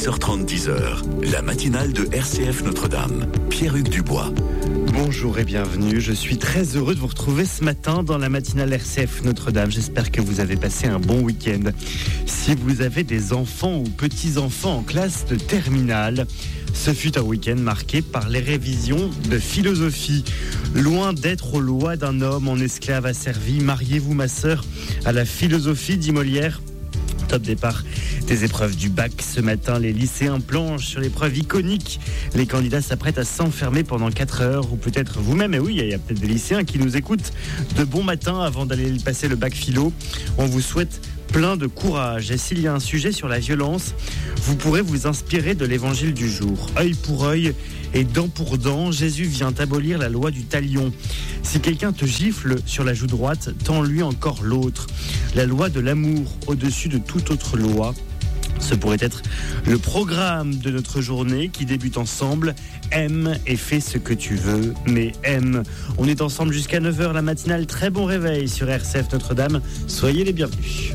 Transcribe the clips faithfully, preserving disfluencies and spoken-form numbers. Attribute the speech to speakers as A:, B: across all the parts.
A: six heures trente, dix heures, la matinale de R C F Notre-Dame. Pierre-Hugues Dubois.
B: Bonjour et bienvenue, je suis très heureux de vous retrouver ce matin dans la matinale R C F Notre-Dame. J'espère que vous avez passé un bon week-end. Si vous avez des enfants ou petits-enfants en classe de terminale, ce fut un week-end marqué par les révisions de philosophie. Loin d'être aux lois d'un homme en esclave asservi, mariez-vous ma sœur à la philosophie, dit Molière. Top départ des épreuves du bac. Ce matin, les lycéens planchent sur l'épreuve iconique. Les candidats s'apprêtent à s'enfermer pendant quatre heures, ou peut-être vous-même. Et oui, il y a peut-être des lycéens qui nous écoutent de bon matin avant d'aller passer le bac philo. On vous souhaite plein de courage. Et s'il y a un sujet sur la violence, vous pourrez vous inspirer de l'évangile du jour. Œil pour œil et dent pour dent, Jésus vient abolir la loi du talion. Si quelqu'un te gifle sur la joue droite, tends-lui encore l'autre. La loi de l'amour au-dessus de toute autre loi. Ce pourrait être le programme de notre journée qui débute ensemble. Aime et fais ce que tu veux, mais aime. On est ensemble jusqu'à neuf heures, la matinale. Très bon réveil sur R C F Notre-Dame. Soyez les bienvenus.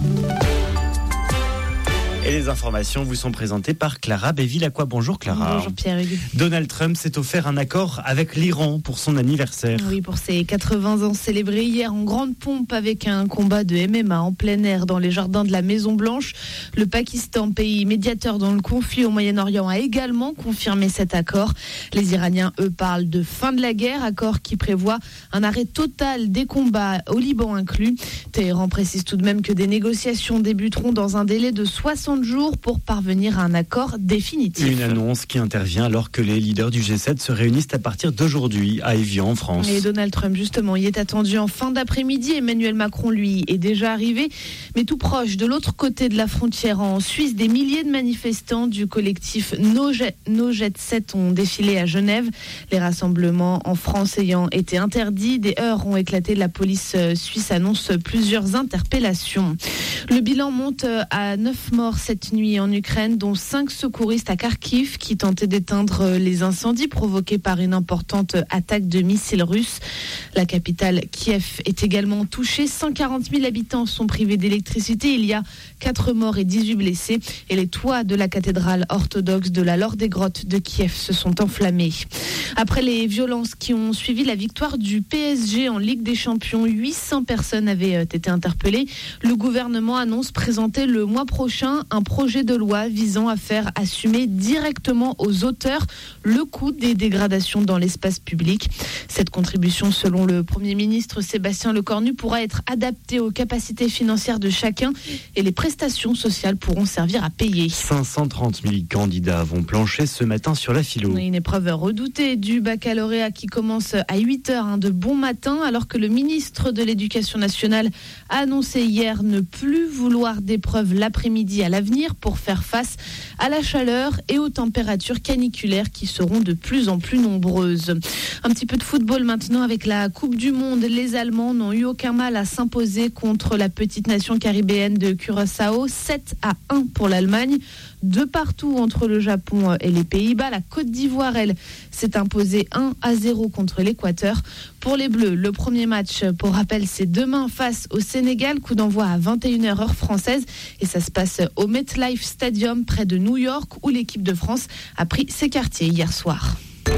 B: Et les informations vous sont présentées par Clara Béville-Aqua. Bonjour Clara.
C: Bonjour Pierre-Hugues.
B: Donald Trump s'est offert un accord avec l'Iran pour son anniversaire.
C: Oui, pour ses quatre-vingts ans célébrés hier en grande pompe avec un combat de M M A en plein air dans les jardins de la Maison Blanche. Le Pakistan, pays médiateur dans le conflit au Moyen-Orient, a également confirmé cet accord. Les Iraniens, eux, parlent de fin de la guerre, accord qui prévoit un arrêt total des combats au Liban inclus. Téhéran précise tout de même que des négociations débuteront dans un délai de soixante jours pour parvenir à un accord définitif.
B: Une annonce qui intervient alors que les leaders du G sept se réunissent à partir d'aujourd'hui à Évian en France.
C: Et Donald Trump justement y est attendu en fin d'après-midi. Emmanuel Macron lui est déjà arrivé, mais tout proche de l'autre côté de la frontière en Suisse, des milliers de manifestants du collectif No Jet Set ont défilé à Genève. Les rassemblements en France ayant été interdits, des heurts ont éclaté. La police suisse annonce plusieurs interpellations. Le bilan monte à neuf morts cette nuit en Ukraine, dont cinq secouristes à Kharkiv qui tentaient d'éteindre les incendies provoqués par une importante attaque de missiles russes. La capitale Kiev est également touchée. cent quarante mille habitants sont privés d'électricité. Il y a quatre morts et dix-huit blessés. Et les toits de la cathédrale orthodoxe de la Laure des Grottes de Kiev se sont enflammés. Après les violences qui ont suivi la victoire du P S G en Ligue des Champions, huit cents personnes avaient été interpellées. Le gouvernement annonce présenter le mois prochain un projet de loi visant à faire assumer directement aux auteurs le coût des dégradations dans l'espace public. Cette contribution, selon le Premier ministre Sébastien Lecornu, pourra être adaptée aux capacités financières de chacun et les prestations sociales pourront servir à payer.
B: cinq cent trente mille candidats vont plancher ce matin sur la philo.
C: Une épreuve redoutée du baccalauréat qui commence à huit heures hein, de bon matin, alors que le ministre de l'Éducation nationale a annoncé hier ne plus vouloir d'épreuves l'après-midi à l'avenir pour faire face à la chaleur et aux températures caniculaires qui seront de plus en plus nombreuses. Un petit peu de football maintenant avec la Coupe du Monde. Les Allemands n'ont eu aucun mal à s'imposer contre la petite nation caribéenne de Curaçao. sept à un pour l'Allemagne. De partout entre le Japon et les Pays-Bas. La Côte d'Ivoire, elle, s'est imposée un à zéro contre l'Équateur. Pour les Bleus, le premier match, pour rappel, c'est demain face au Sénégal. Coup d'envoi à vingt et une heures heure française. Et ça se passe au MetLife Stadium près de New York où l'équipe de France a pris ses quartiers hier soir.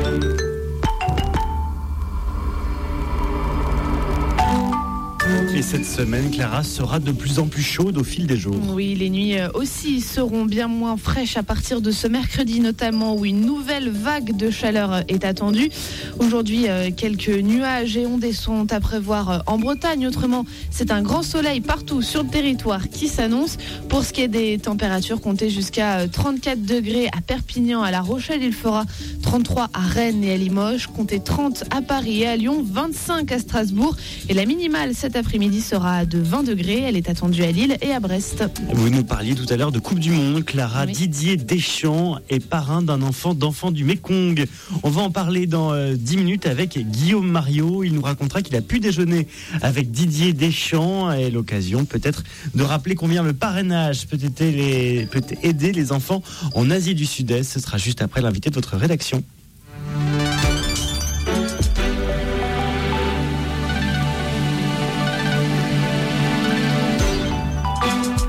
B: Et cette semaine, Clara, sera de plus en plus chaude au fil des jours.
C: Oui, les nuits aussi seront bien moins fraîches à partir de ce mercredi notamment, où une nouvelle vague de chaleur est attendue. Aujourd'hui, quelques nuages et ondées sont à prévoir en Bretagne. Autrement, c'est un grand soleil partout sur le territoire qui s'annonce. Pour ce qui est des températures, comptez jusqu'à trente-quatre degrés à Perpignan, à La Rochelle. Il fera trente-trois à Rennes et à Limoges. Comptez trente à Paris et à Lyon, vingt-cinq à Strasbourg. Et la minimale cet après-midi sera de vingt degrés. Elle est attendue à Lille et à Brest.
B: Vous nous parliez tout à l'heure de Coupe du Monde. Clara, oui. Didier Deschamps est parrain d'un enfant d'enfant du Mékong. On va en parler dans euh, dix minutes avec Guillaume Mariot. Il nous racontera qu'il a pu déjeuner avec Didier Deschamps et l'occasion peut-être de rappeler combien le parrainage peut aider les, peut aider les enfants en Asie du Sud-Est. Ce sera juste après l'invité de votre rédaction. R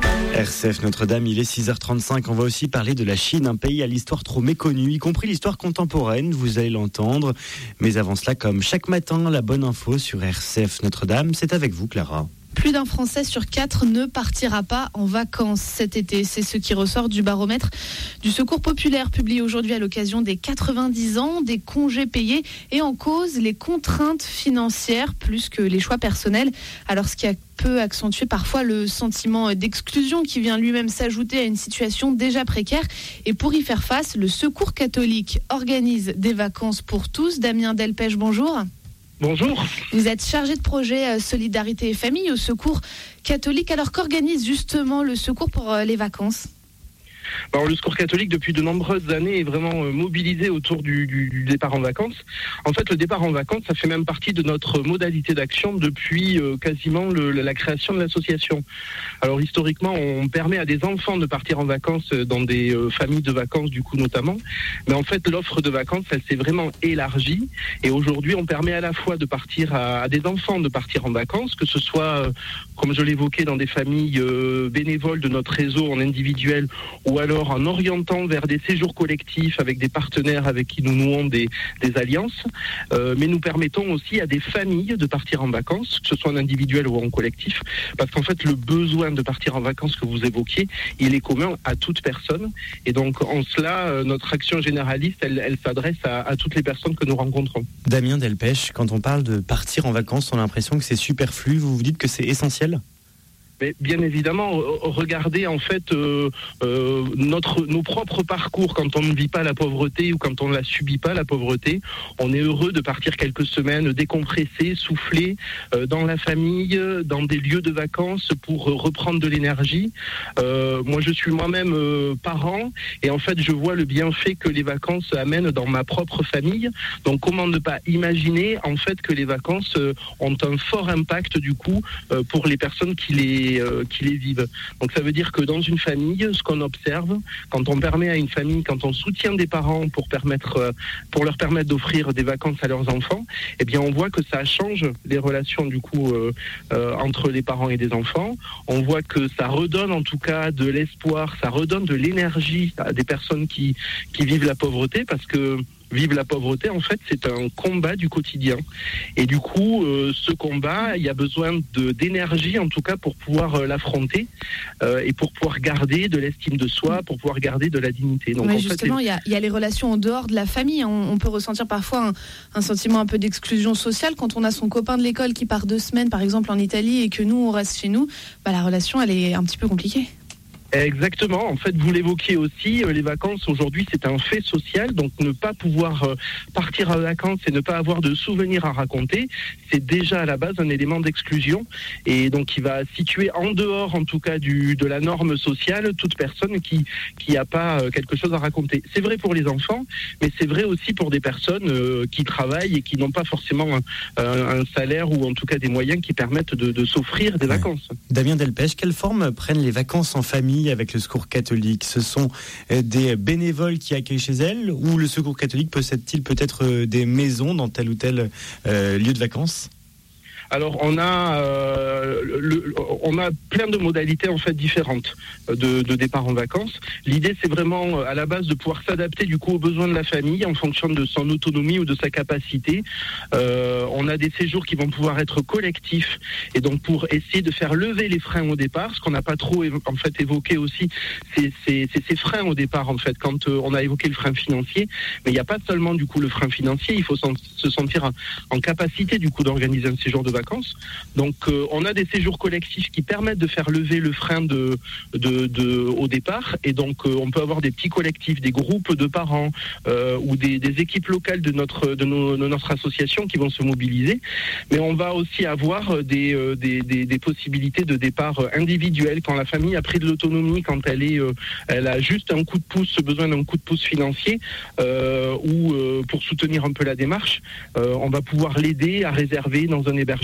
B: C F Notre-Dame, il est six heures trente-cinq. On va aussi parler de la Chine, un pays à l'histoire trop méconnue, y compris l'histoire contemporaine, vous allez l'entendre. Mais avant cela, comme chaque matin, la bonne info sur R C F Notre-Dame, c'est avec vous, Clara.
C: Plus d'un Français sur quatre ne partira pas en vacances cet été. C'est ce qui ressort du baromètre du Secours populaire publié aujourd'hui à l'occasion des quatre-vingt-dix ans des congés payés et en cause les contraintes financières plus que les choix personnels. Alors ce qui a peut accentuer parfois le sentiment d'exclusion qui vient lui-même s'ajouter à une situation déjà précaire. Et pour y faire face, le Secours catholique organise des vacances pour tous. Damien Delpech, bonjour.
D: Bonjour.
C: Vous êtes chargé de projet Solidarité et Famille au Secours catholique. Alors qu'organise justement le Secours pour les vacances ?
D: Alors, le Secours catholique, depuis de nombreuses années, est vraiment mobilisé autour du, du, du départ en vacances. En fait, le départ en vacances, ça fait même partie de notre modalité d'action depuis euh, quasiment le, la création de l'association. Alors, historiquement, on permet à des enfants de partir en vacances dans des euh, familles de vacances, du coup, notamment. Mais en fait, l'offre de vacances, elle s'est vraiment élargie. Et aujourd'hui, on permet à la fois de partir à, à des enfants de partir en vacances, que ce soit, euh, comme je l'évoquais, dans des familles euh, bénévoles de notre réseau en individuel, ou alors en orientant vers des séjours collectifs avec des partenaires avec qui nous nouons des, des alliances, euh, mais nous permettons aussi à des familles de partir en vacances, que ce soit en individuel ou en collectif, parce qu'en fait le besoin de partir en vacances que vous évoquiez, il est commun à toute personne, et donc en cela, euh, notre action généraliste, elle, elle s'adresse à, à toutes les personnes que nous rencontrons.
B: Damien Delpech, quand on parle de partir en vacances, on a l'impression que c'est superflu, vous vous dites que c'est essentiel ?
D: Mais bien évidemment, regardez en fait euh, euh, notre, nos propres parcours quand on ne vit pas la pauvreté ou quand on ne la subit pas la pauvreté. On est heureux de partir quelques semaines décompresser, souffler euh, dans la famille, dans des lieux de vacances pour reprendre de l'énergie. Euh, moi, je suis moi-même euh, parent et en fait, je vois le bienfait que les vacances amènent dans ma propre famille. Donc, comment ne pas imaginer en fait que les vacances euh, ont un fort impact du coup euh, pour les personnes qui les qui les vivent. Donc ça veut dire que dans une famille, ce qu'on observe, quand on permet à une famille, quand on soutient des parents pour permettre, pour leur permettre d'offrir des vacances à leurs enfants, eh bien on voit que ça change les relations du coup euh, euh, entre les parents et des enfants. On voit que ça redonne en tout cas de l'espoir, ça redonne de l'énergie à des personnes qui qui vivent la pauvreté, parce que vivre la pauvreté, en fait, c'est un combat du quotidien. Et du coup, euh, ce combat, il y a besoin de, d'énergie, en tout cas, pour pouvoir euh, l'affronter euh, et pour pouvoir garder de l'estime de soi, pour pouvoir garder de la dignité. Donc,
C: oui,
D: en
C: justement,
D: fait,
C: il y a, il y a les relations en dehors de la famille. On, on peut ressentir parfois un, un sentiment un peu d'exclusion sociale quand on a son copain de l'école qui part deux semaines, par exemple, en Italie, et que nous, on reste chez nous. Bah, la relation, elle est un petit peu compliquée.
D: Exactement. En fait, vous l'évoquiez aussi, les vacances aujourd'hui, c'est un fait social. Donc, ne pas pouvoir partir en vacances et ne pas avoir de souvenirs à raconter, c'est déjà à la base un élément d'exclusion. Et donc, il va situer en dehors, en tout cas, du de la norme sociale, toute personne qui qui a pas quelque chose à raconter. C'est vrai pour les enfants, mais c'est vrai aussi pour des personnes euh, qui travaillent et qui n'ont pas forcément un, un, un salaire ou en tout cas des moyens qui permettent de, de s'offrir des ouais. vacances.
B: Damien Delpech, quelle forme prennent les vacances en famille avec le Secours catholique? Ce sont des bénévoles qui accueillent chez elles, ou le Secours catholique possède-t-il peut-être des maisons dans tel ou tel euh, lieu de vacances?
D: Alors on a euh, le, on a plein de modalités en fait différentes de, de départ en vacances. L'idée c'est vraiment à la base de pouvoir s'adapter du coup aux besoins de la famille en fonction de son autonomie ou de sa capacité. Euh, on a des séjours qui vont pouvoir être collectifs et donc pour essayer de faire lever les freins au départ. Ce qu'on n'a pas trop en fait évoqué aussi, c'est, c'est, c'est ces freins au départ en fait. Quand euh, on a évoqué le frein financier, mais il n'y a pas seulement du coup le frein financier. Il faut s'en, se sentir en, en capacité du coup d'organiser un séjour de vacances. Donc euh, on a des séjours collectifs qui permettent de faire lever le frein de, de, de, au départ, et donc euh, on peut avoir des petits collectifs, des groupes de parents euh, ou des, des équipes locales de notre, de, nos, de notre association qui vont se mobiliser, mais on va aussi avoir des, euh, des, des, des possibilités de départ individuel quand la famille a pris de l'autonomie, quand elle, est, euh, elle a juste un coup de pouce, besoin d'un coup de pouce financier euh, ou euh, pour soutenir un peu la démarche, euh, on va pouvoir l'aider à réserver dans un hébergement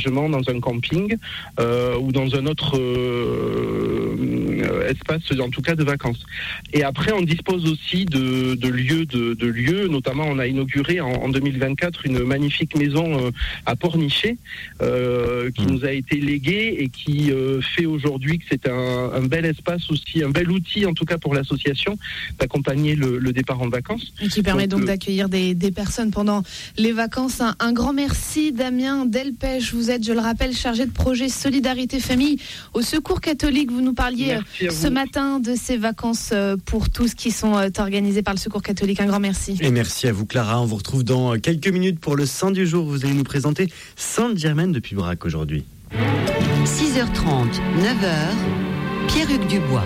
D: hébergement dans un camping euh, ou dans un autre euh, espace, en tout cas de vacances. Et après, on dispose aussi de, de lieux, de, de lieux. Notamment, on a inauguré en, en deux mille vingt-quatre une magnifique maison euh, à Pornichet euh, qui mmh. nous a été léguée et qui euh, fait aujourd'hui que c'est un, un bel espace aussi, un bel outil en tout cas pour l'association d'accompagner le, le départ en vacances.
C: Et qui permet donc, donc
D: euh,
C: d'accueillir des, des personnes pendant les vacances. Un, un grand merci Damien Delpech. Vous êtes, je le rappelle, chargé de projet Solidarité Famille au Secours catholique. Vous nous parliez ce matin de ces vacances pour tous qui sont organisées par le Secours catholique. Un grand merci.
B: Et merci à vous Clara. On vous retrouve dans quelques minutes pour le Saint du jour. Vous allez nous présenter Sainte Germaine de Pibrac aujourd'hui.
E: six heures trente, neuf heures, Pierre-Hugues Dubois.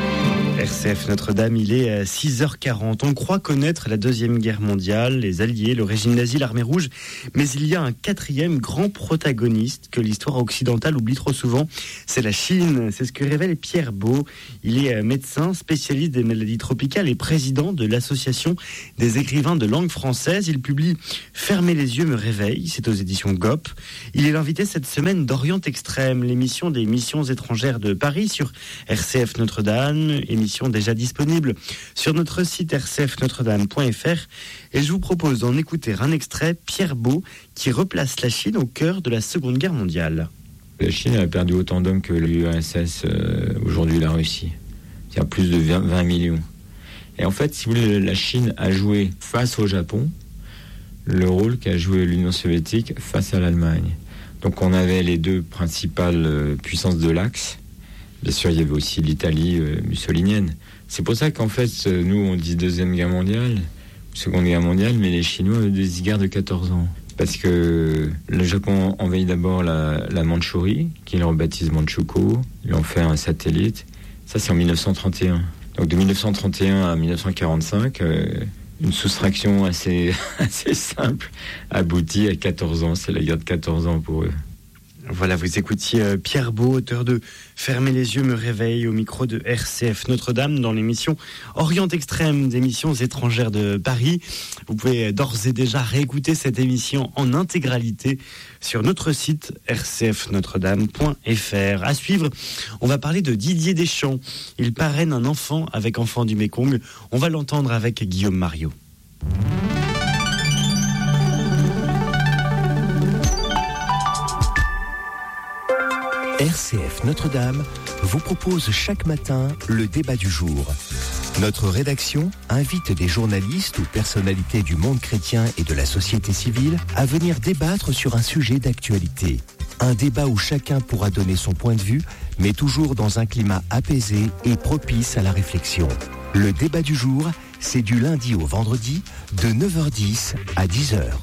B: R C F Notre-Dame, il est à six heures quarante. On croit connaître la Deuxième Guerre mondiale, les Alliés, le régime nazi, l'armée rouge. Mais il y a un quatrième grand protagoniste que l'histoire occidentale oublie trop souvent. C'est la Chine. C'est ce que révèle Pierre Beau. Il est médecin, spécialiste des maladies tropicales et président de l'Association des écrivains de langue française. Il publie « Fermez les yeux, me réveille ». C'est aux éditions G O P. Il est l'invité cette semaine d'Orient Extrême, l'émission des missions étrangères de Paris sur R C F Notre-Dame, émission déjà disponible sur notre site r c f notre dame point f r. Et je vous propose d'en écouter un extrait, Pierre Beau, qui replace la Chine au cœur de la Seconde Guerre mondiale.
F: La Chine a perdu autant d'hommes que l'U R S S, euh, aujourd'hui la Russie. C'est-à-dire plus de vingt millions. Et en fait, si vous voulez, la Chine a joué face au Japon le rôle qu'a joué l'Union soviétique face à l'Allemagne. Donc on avait les deux principales euh, puissances de l'Axe. Bien sûr, il y avait aussi l'Italie euh, mussolinienne. C'est pour ça qu'en fait, euh, nous, on dit Deuxième Guerre mondiale, Seconde Guerre mondiale, mais les Chinois avaient des guerres de quatorze ans. Parce que le Japon envahit d'abord la, la Mandchourie, qu'ils rebaptisent Manchukuo. Ils ont fait un satellite. Ça, c'est en mille neuf cent trente et un. Donc de mille neuf cent trente et un à mille neuf cent quarante-cinq, euh, une soustraction assez, assez simple aboutit à quatorze ans. C'est la guerre de quatorze ans pour eux.
B: Voilà, vous écoutiez Pierre Beau, auteur de « Fermez les yeux, me réveille » au micro de R C F Notre-Dame dans l'émission Orient Extrême des missions étrangères de Paris. Vous pouvez d'ores et déjà réécouter cette émission en intégralité sur notre site r c f notre dame point f r. À suivre, on va parler de Didier Deschamps. Il parraine un enfant avec Enfants du Mékong. On va l'entendre avec Guillaume Mariot.
G: R C F Notre-Dame vous propose chaque matin le débat du jour. Notre rédaction invite des journalistes ou personnalités du monde chrétien et de la société civile à venir débattre sur un sujet d'actualité. Un débat où chacun pourra donner son point de vue, mais toujours dans un climat apaisé et propice à la réflexion. Le débat du jour, c'est du lundi au vendredi, de neuf heures dix à dix heures.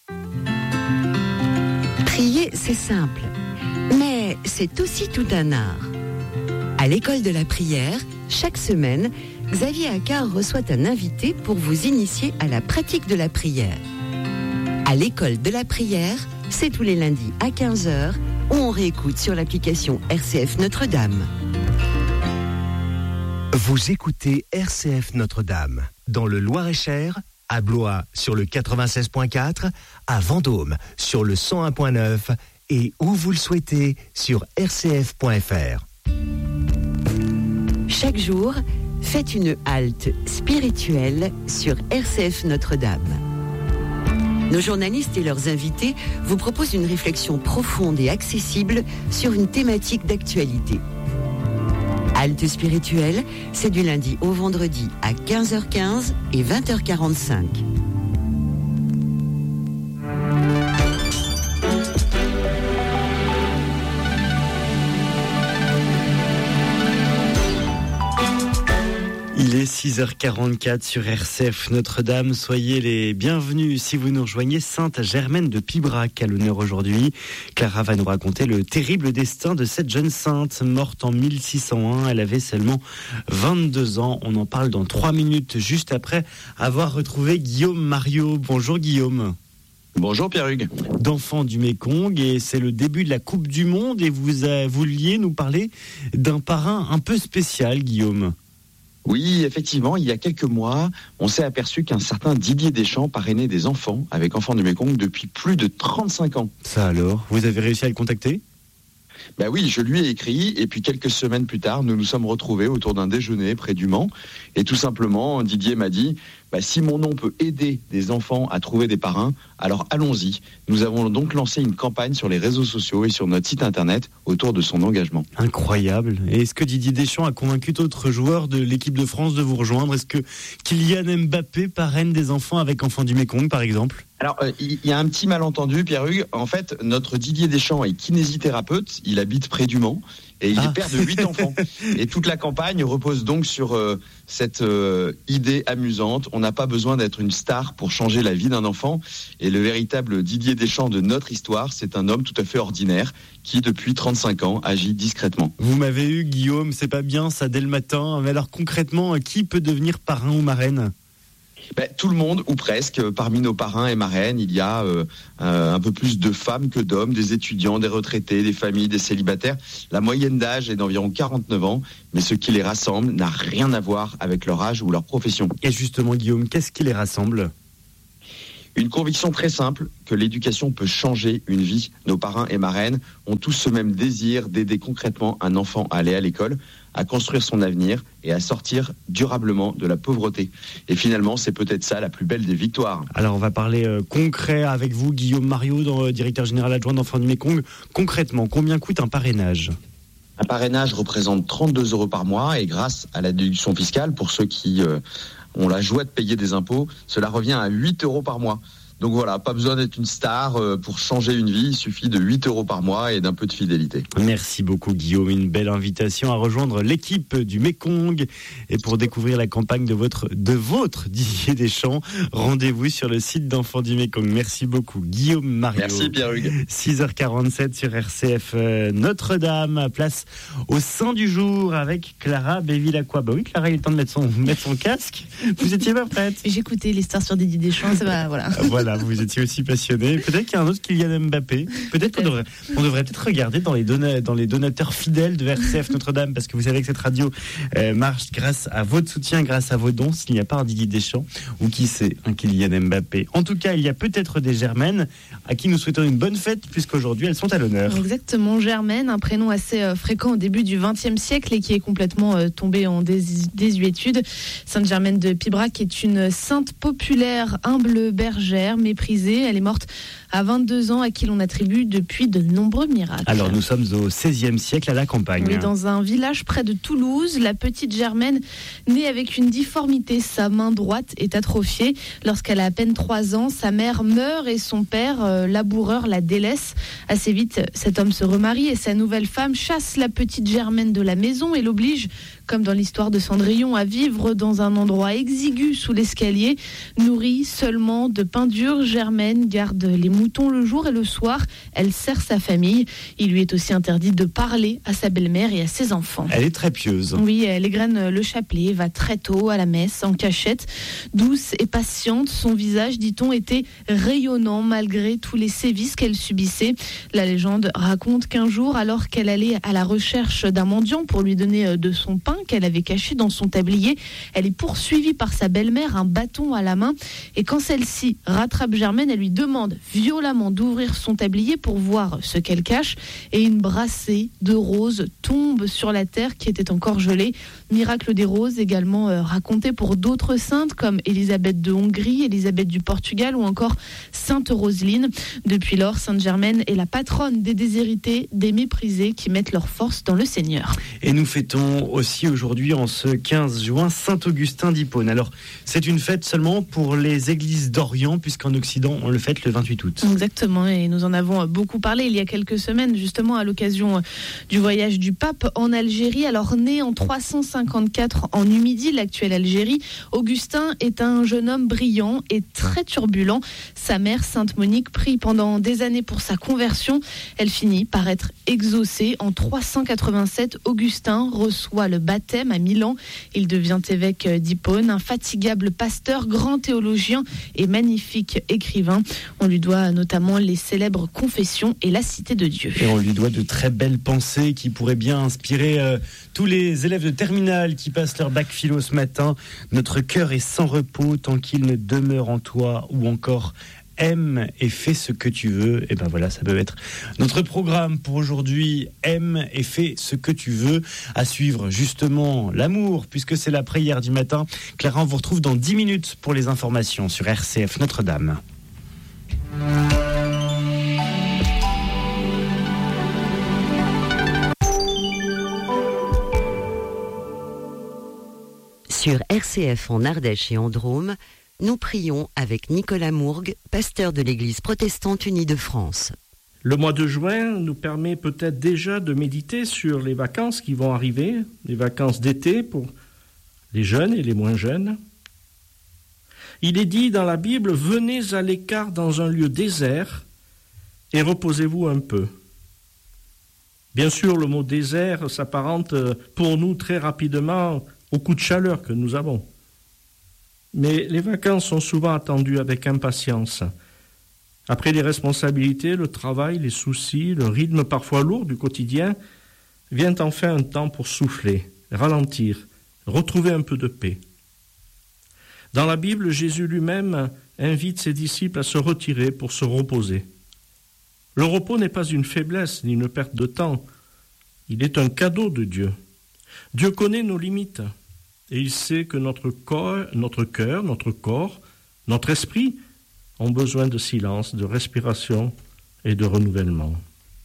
E: Prier, c'est simple. Mais c'est aussi tout un art. À l'école de la prière, chaque semaine, Xavier Accard reçoit un invité pour vous initier à la pratique de la prière. À l'école de la prière, c'est tous les lundis à quinze heures, où on réécoute sur l'application R C F Notre-Dame.
G: Vous écoutez R C F Notre-Dame, dans le Loir-et-Cher, à Blois sur le quatre-vingt-seize point quatre, à Vendôme sur le cent un point neuf et où vous le souhaitez sur r c f point f r.
E: Chaque jour, faites une halte spirituelle sur R C F Notre-Dame. Nos journalistes et leurs invités vous proposent une réflexion profonde et accessible sur une thématique d'actualité. Halte spirituelle, c'est du lundi au vendredi à quinze heures quinze et vingt heures quarante-cinq.
B: Il est six heures quarante-quatre sur R C F Notre-Dame. Soyez les bienvenus si vous nous rejoignez. Sainte Germaine de Pibrac à l'honneur aujourd'hui. Clara va nous raconter le terrible destin de cette jeune sainte morte en mille six cent un. Elle avait seulement vingt-deux ans. On en parle dans trois minutes, juste après avoir retrouvé Guillaume Mariot. Bonjour Guillaume.
H: Bonjour Pierre-Hugues.
B: D'Enfants du Mékong, et c'est le début de la Coupe du Monde et vous, euh, vous vouliez nous parler d'un parrain un peu spécial, Guillaume.
H: Oui, effectivement, il y a quelques mois, on s'est aperçu qu'un certain Didier Deschamps parrainait des enfants avec Enfants du Mékong depuis plus de trente-cinq ans.
B: Ça alors, vous avez réussi à le contacter ?
H: Ben oui, je lui ai écrit et puis quelques semaines plus tard, nous nous sommes retrouvés autour d'un déjeuner près du Mans. Et tout simplement, Didier m'a dit, ben, si mon nom peut aider des enfants à trouver des parrains, alors allons-y. Nous avons donc lancé une campagne sur les réseaux sociaux et sur notre site internet autour de son engagement.
B: Incroyable. Et est-ce que Didier Deschamps a convaincu d'autres joueurs de l'équipe de France de vous rejoindre ? Est-ce que Kylian Mbappé parraine des enfants avec Enfants du Mékong, par exemple ?
H: Alors, il euh, y a un petit malentendu, Pierre-Hugues. En fait, notre Didier Deschamps est kinésithérapeute. Il habite près du Mans et il ah. est père de huit enfants. Et toute la campagne repose donc sur euh, cette euh, idée amusante. On n'a pas besoin d'être une star pour changer la vie d'un enfant. Et le véritable Didier Deschamps de notre histoire, c'est un homme tout à fait ordinaire qui, depuis trente-cinq ans, agit discrètement.
B: Vous m'avez eu, Guillaume, c'est pas bien ça dès le matin. Mais alors concrètement, qui peut devenir parrain ou marraine ?
H: Ben, tout le monde, ou presque. Parmi nos parrains et marraines, il y a euh, un peu plus de femmes que d'hommes, des étudiants, des retraités, des familles, des célibataires. La moyenne d'âge est d'environ quarante-neuf ans, mais ce qui les rassemble n'a rien à voir avec leur âge ou leur profession.
B: Et justement, Guillaume, qu'est-ce qui les rassemble ?
H: Une conviction très simple, que l'éducation peut changer une vie. Nos parrains et marraines ont tous ce même désir d'aider concrètement un enfant à aller à l'école, à construire son avenir et à sortir durablement de la pauvreté. Et finalement, c'est peut-être ça la plus belle des victoires.
B: Alors, on va parler euh, concret avec vous, Guillaume Mariot, dans, euh, directeur général adjoint d'Enfants du Mékong. Concrètement, combien coûte un parrainage ?
H: Un parrainage représente trente-deux euros par mois et grâce à la déduction fiscale, pour ceux qui euh, ont la joie de payer des impôts, cela revient à huit euros par mois. Donc voilà, pas besoin d'être une star pour changer une vie, il suffit de huit euros par mois et d'un peu de fidélité.
B: Merci beaucoup Guillaume, une belle invitation à rejoindre l'équipe du Mékong. Et pour découvrir la campagne de votre, de votre Didier Deschamps, rendez-vous sur le site d'Enfants du Mékong. Merci beaucoup Guillaume Mariot.
H: Merci Pierre-Hugues.
B: six heures quarante-sept sur R C F euh, Notre-Dame, place au sein du jour avec Clara Bévilacqua. Bah oui Clara, il est temps de mettre son, mettre son casque. Vous étiez pas prête ?
C: J'ai écouté l'histoire sur Didier Deschamps, ça va, voilà.
B: Voilà. Vous étiez aussi passionné. Peut-être qu'il y a un autre Kylian Mbappé. Peut-être qu'on devrait, on devrait peut-être regarder dans les, dona, dans les donateurs fidèles de R C F Notre-Dame, parce que vous savez que cette radio euh, marche grâce à votre soutien, grâce à vos dons. S'il n'y a pas un Didier Deschamps, ou qui sait, un Kylian Mbappé. En tout cas, il y a peut-être des Germaines à qui nous souhaitons une bonne fête, puisqu'aujourd'hui elles sont à l'honneur.
C: Exactement, Germaine, un prénom assez euh, fréquent au début du vingtième siècle et qui est complètement euh, tombé en dés- désuétude. Sainte Germaine de Pibrac est une sainte populaire, humble bergère, méprisée. Elle est morte à vingt-deux ans, à qui l'on attribue depuis de nombreux miracles.
B: Alors nous sommes au seizième siècle à la campagne.
C: Oui, dans un village près de Toulouse, la petite Germaine, née avec une difformité, sa main droite est atrophiée. Lorsqu'elle a à peine trois ans, sa mère meurt et son père, euh, laboureur, la délaisse. Assez vite, cet homme se remarie et sa nouvelle femme chasse la petite Germaine de la maison et l'oblige, comme dans l'histoire de Cendrillon, à vivre dans un endroit exigu sous l'escalier, nourrie seulement de pain dur. Germaine garde les moutons le jour et le soir. Elle sert sa famille. Il lui est aussi interdit de parler à sa belle-mère et à ses enfants.
B: Elle est très pieuse.
C: Oui, elle égrène le chapelet, va très tôt à la messe, en cachette. Douce et patiente, son visage, dit-on, était rayonnant malgré tous les sévices qu'elle subissait. La légende raconte qu'un jour, alors qu'elle allait à la recherche d'un mendiant pour lui donner de son pain qu'elle avait caché dans son tablier, elle est poursuivie par sa belle-mère, un bâton à la main. Et quand celle-ci rattrape Germaine, elle lui demande violemment d'ouvrir son tablier pour voir ce qu'elle cache. Et une brassée de roses tombe sur la terre qui était encore gelée. Miracle des roses également euh, raconté pour d'autres saintes comme Élisabeth de Hongrie, Élisabeth du Portugal ou encore Sainte Roseline. Depuis lors, Sainte Germaine est la patronne des déshérités, des méprisés qui mettent leur force dans le Seigneur.
B: Et nous fêtons aussi aujourd'hui, en ce quinze juin, Saint-Augustin d'Hippone. Alors, c'est une fête seulement pour les églises d'Orient, puisqu'en Occident, on le fête le vingt-huit août.
C: Exactement, et nous en avons beaucoup parlé il y a quelques semaines, justement à l'occasion du voyage du pape en Algérie. Alors, né en trois cent cinquante-quatre en Numidie, l'actuelle Algérie, Augustin est un jeune homme brillant et très turbulent. Sa mère, Sainte Monique, prie pendant des années pour sa conversion. Elle finit par être exaucée. En trois cent quatre-vingt-sept, Augustin reçoit le baptême baptême à Milan. Il devient évêque d'Hippone, un fatigable pasteur, grand théologien et magnifique écrivain. On lui doit notamment les célèbres Confessions et la Cité de Dieu.
B: Et on lui doit de très belles pensées qui pourraient bien inspirer euh, tous les élèves de terminale qui passent leur bac philo ce matin. Notre cœur est sans repos tant qu'il ne demeure en toi, ou encore aime et fais ce que tu veux. Et ben voilà, ça peut être notre programme pour aujourd'hui. Aime et fais ce que tu veux. À suivre justement l'amour, puisque c'est la prière du matin. Clara, on vous retrouve dans dix minutes pour les informations sur R C F Notre-Dame.
E: Sur R C F en Ardèche et en Drôme, nous prions avec Nicolas Mourgue, pasteur de l'Église protestante unie de France.
I: Le mois de juin nous permet peut-être déjà de méditer sur les vacances qui vont arriver, les vacances d'été pour les jeunes et les moins jeunes. Il est dit dans la Bible, « Venez à l'écart dans un lieu désert et reposez-vous un peu ». Bien sûr, le mot « désert » s'apparente pour nous très rapidement au coup de chaleur que nous avons. Mais les vacances sont souvent attendues avec impatience. Après les responsabilités, le travail, les soucis, le rythme parfois lourd du quotidien, vient enfin un temps pour souffler, ralentir, retrouver un peu de paix. Dans la Bible, Jésus lui-même invite ses disciples à se retirer pour se reposer. Le repos n'est pas une faiblesse ni une perte de temps. Il est un cadeau de Dieu. Dieu connaît nos limites. Et il sait que notre corps, notre cœur, notre corps, notre esprit ont besoin de silence, de respiration et de renouvellement.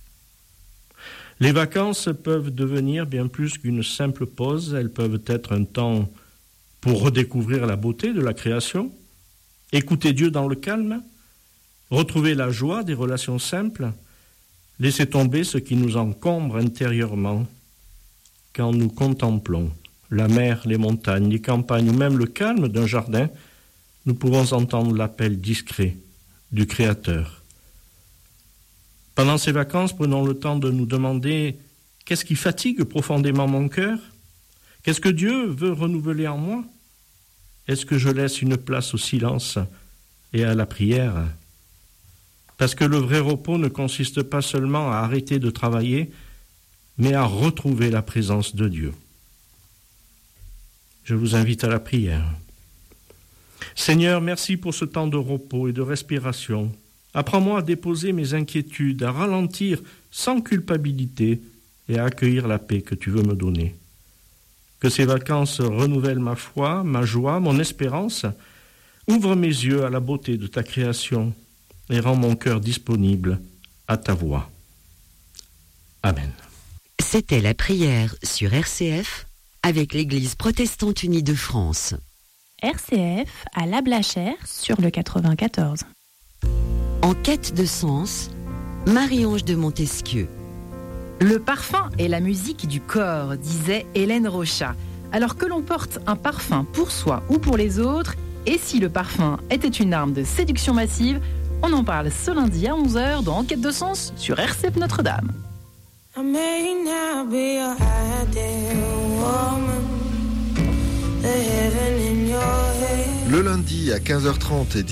I: Les vacances peuvent devenir bien plus qu'une simple pause. Elles peuvent être un temps pour redécouvrir la beauté de la création, écouter Dieu dans le calme, retrouver la joie des relations simples, laisser tomber ce qui nous encombre intérieurement quand nous contemplons la mer, les montagnes, les campagnes ou même le calme d'un jardin, nous pouvons entendre l'appel discret du Créateur. Pendant ces vacances, prenons le temps de nous demander qu'est-ce qui fatigue profondément mon cœur ? Qu'est-ce que Dieu veut renouveler en moi ? Est-ce que je laisse une place au silence et à la prière ? Parce que le vrai repos ne consiste pas seulement à arrêter de travailler, mais à retrouver la présence de Dieu. Je vous invite à la prière. Seigneur, merci pour ce temps de repos et de respiration. Apprends-moi à déposer mes inquiétudes, à ralentir sans culpabilité et à accueillir la paix que tu veux me donner. Que ces vacances renouvellent ma foi, ma joie, mon espérance. Ouvre mes yeux à la beauté de ta création et rends mon cœur disponible à ta voix. Amen.
E: C'était la prière sur R C F avec l'Église protestante unie de France.
J: R C F à La Blachère sur le quatre-vingt-quatorze.
E: En quête de sens, Marie-Ange de Montesquieu.
K: Le parfum est la musique du corps, disait Hélène Rochat. Alors que l'on porte un parfum pour soi ou pour les autres, et si le parfum était une arme de séduction massive, on en parle ce lundi à onze heures dans En quête de sens sur R C F Notre-Dame.
L: I may not be your ideal woman, the heaven in your head.
M: Le lundi à quinze heures trente et